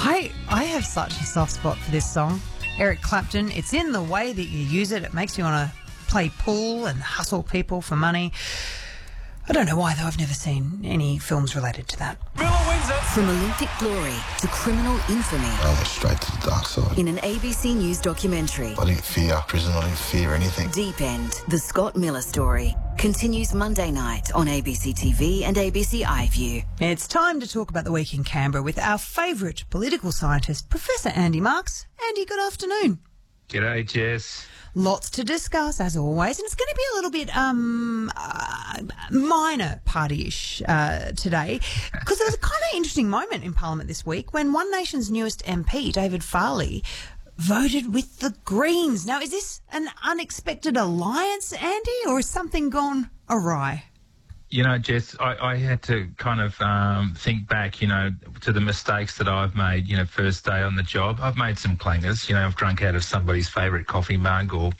I have such a soft spot for this song. Eric Clapton, it's in the way that you use it. It makes me want to play pool and hustle people for money. I don't know why, though. I've never seen any films related to that. Miller wins it. From Olympic glory to criminal infamy. I went straight to the dark side. In an ABC News documentary. I didn't fear prison, I didn't fear anything. Deep End, the Scott Miller story, continues Monday night on ABC TV and ABC iView. It's time to talk about the week in Canberra with our favourite political scientist, Professor Andy Marks. Andy, good afternoon. G'day, Jess. Lots to discuss, as always, and it's going to be a little bit minor party-ish today, because there was a kind of interesting moment in Parliament this week when One Nation's newest MP, David Farley, voted with the Greens. Now, is this an unexpected alliance, Andy, or has something gone awry? You know, Jess, I had to kind of think back, to the mistakes that I've made, first day on the job. I've made some clangers. I've drunk out of somebody's favourite coffee mug or